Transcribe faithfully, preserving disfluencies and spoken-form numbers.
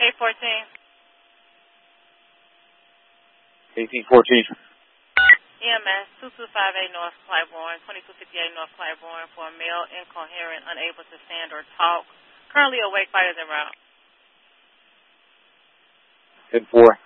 eight fourteen. eighteen fourteen. E M S two two five eight North Claiborne, twenty-two fifty-eight North Claiborne for a male incoherent, unable to stand or talk. Currently awake, fighters en route. ten four.